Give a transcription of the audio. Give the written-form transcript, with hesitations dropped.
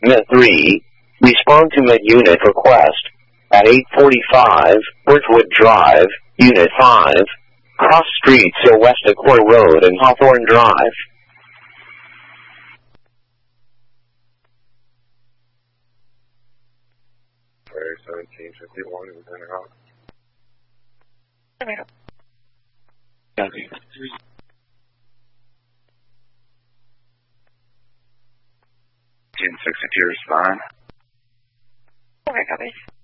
Met-3, respond to Met-Unit request at 845 Birchwood Drive, Unit 5, cross streets so west of Coy Road and Hawthorne Drive. Fire 1751 is in out. Copy. 1062 respond. Okay, copy.